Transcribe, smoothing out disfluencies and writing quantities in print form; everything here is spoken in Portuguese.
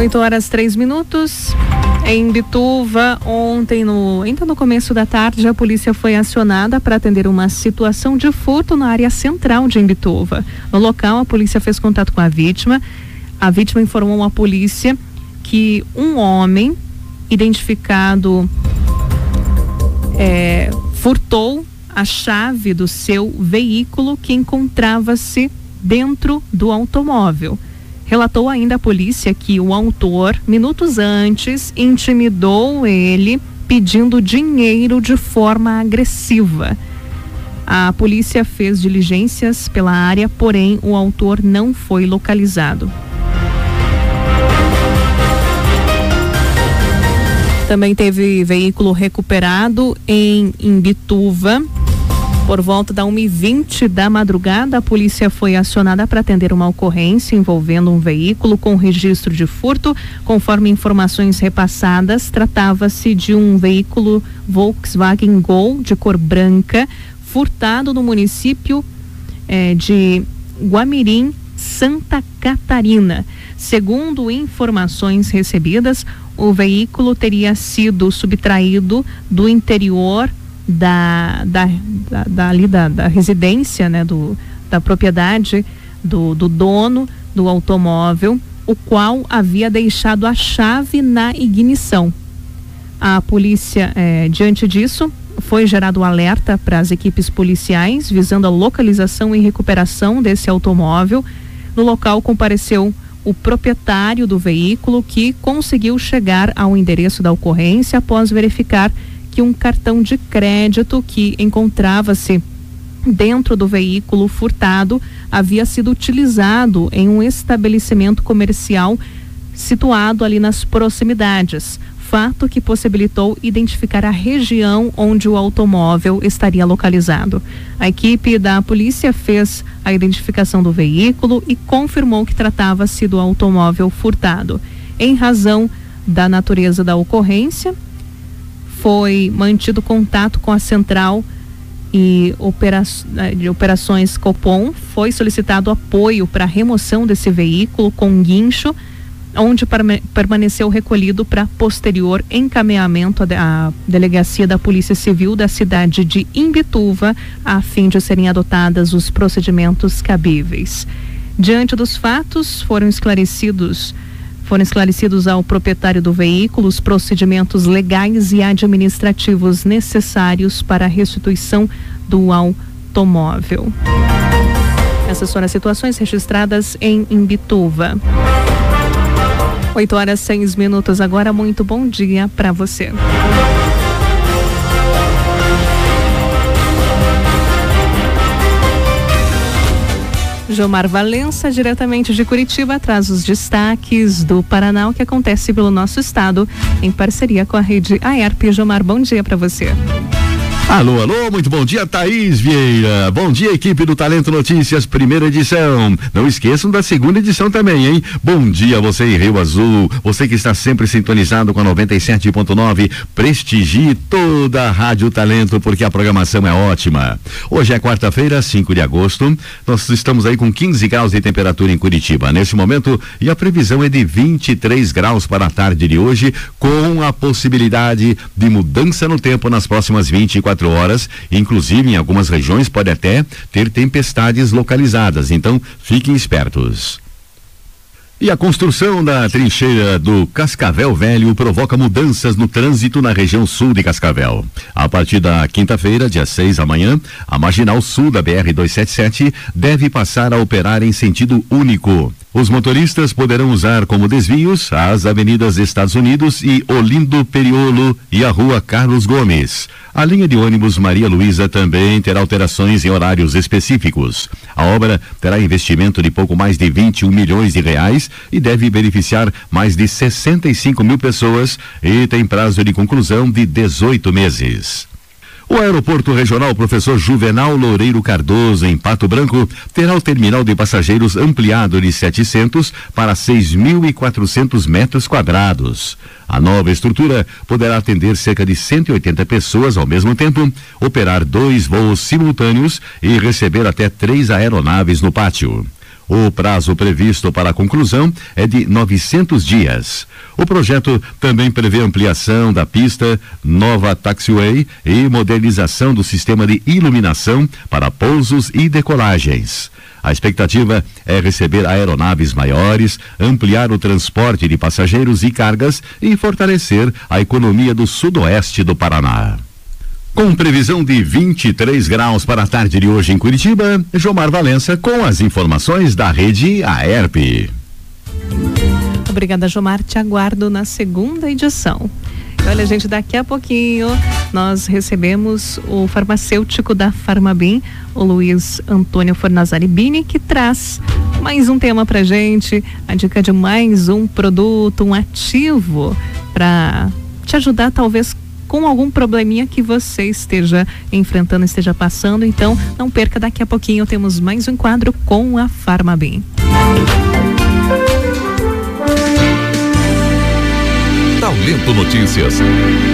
8h03. Em Imbituva, ontem, ainda no começo da tarde, a polícia foi acionada para atender uma situação de furto na área central de Imbituva. No local, a polícia fez contato com a vítima. A vítima informou à polícia que um homem identificado furtou a chave do seu veículo que encontrava-se dentro do automóvel. Relatou ainda a polícia que o autor, minutos antes, intimidou ele pedindo dinheiro de forma agressiva. A polícia fez diligências pela área, porém o autor não foi localizado. Também teve veículo recuperado em Imbituva. Por volta da 1h20 da madrugada, a polícia foi acionada para atender uma ocorrência envolvendo um veículo com registro de furto. Conforme informações repassadas, tratava-se de um veículo Volkswagen Gol de cor branca, furtado no município de Guamirim, Santa Catarina. Segundo informações recebidas, o veículo teria sido subtraído do interior da residência, né, da propriedade do dono do automóvel, o qual havia deixado a chave na ignição. A polícia, diante disso, foi gerado alerta para as equipes policiais visando a localização e recuperação desse automóvel. No local compareceu o proprietário do veículo, que conseguiu chegar ao endereço da ocorrência após verificar que um cartão de crédito que encontrava-se dentro do veículo furtado havia sido utilizado em um estabelecimento comercial situado ali nas proximidades, fato que possibilitou identificar a região onde o automóvel estaria localizado. A equipe da polícia fez a identificação do veículo e confirmou que tratava-se do automóvel furtado. Em razão da natureza da ocorrência, foi mantido contato com a central de operações Copom. Foi solicitado apoio para a remoção desse veículo com guincho, onde permaneceu recolhido para posterior encaminhamento à delegacia da Polícia Civil da cidade de Imbituva, a fim de serem adotados os procedimentos cabíveis. Diante dos fatos, foram esclarecidos ao proprietário do veículo os procedimentos legais e administrativos necessários para a restituição do automóvel. Essas foram as situações registradas em Imbituva. 8h06 agora. Muito bom dia para você. Jomar Valença, diretamente de Curitiba, traz os destaques do Paraná, o que acontece pelo nosso estado, em parceria com a rede AERP. Jomar, bom dia para você. Alô, muito bom dia, Thaís Vieira. Bom dia, equipe do Talento Notícias, primeira edição. Não esqueçam da segunda edição também, hein? Bom dia a você em Rio Azul, você que está sempre sintonizado com a 97.9, prestigie toda a Rádio Talento, porque a programação é ótima. Hoje é quarta-feira, 5 de agosto, nós estamos aí com 15 graus de temperatura em Curitiba, nesse momento, e a previsão é de 23 graus para a tarde de hoje, com a possibilidade de mudança no tempo nas próximas 24 horas, inclusive em algumas regiões pode até ter tempestades localizadas, então fiquem espertos. E a construção da trincheira do Cascavel Velho provoca mudanças no trânsito na região sul de Cascavel. A partir da quinta-feira, dia 6 amanhã, a marginal sul da BR-277 deve passar a operar em sentido único. Os motoristas poderão usar como desvios as avenidas Estados Unidos e Olindo Periolo e a rua Carlos Gomes. A linha de ônibus Maria Luísa também terá alterações em horários específicos. A obra terá investimento de pouco mais de 21 milhões de reais e deve beneficiar mais de 65 mil pessoas e tem prazo de conclusão de 18 meses. O Aeroporto Regional Professor Juvenal Loureiro Cardoso, em Pato Branco, terá o terminal de passageiros ampliado de 700 para 6.400 metros quadrados. A nova estrutura poderá atender cerca de 180 pessoas ao mesmo tempo, operar 2 voos simultâneos e receber até 3 aeronaves no pátio. O prazo previsto para a conclusão é de 900 dias. O projeto também prevê ampliação da pista, nova taxiway e modernização do sistema de iluminação para pousos e decolagens. A expectativa é receber aeronaves maiores, ampliar o transporte de passageiros e cargas e fortalecer a economia do sudoeste do Paraná. Com previsão de 23 graus para a tarde de hoje em Curitiba, Jomar Valença com as informações da rede AERP. Obrigada, Jomar. Te aguardo na segunda edição. Olha, gente, daqui a pouquinho nós recebemos o farmacêutico da Farmabim, o Luiz Antônio Fornazari Bini, que traz mais um tema pra gente, a dica de mais um produto, um ativo para te ajudar talvez com algum probleminha que você esteja enfrentando, esteja passando. Então, não perca, daqui a pouquinho temos mais um quadro com a Farmabim. Talento Notícias.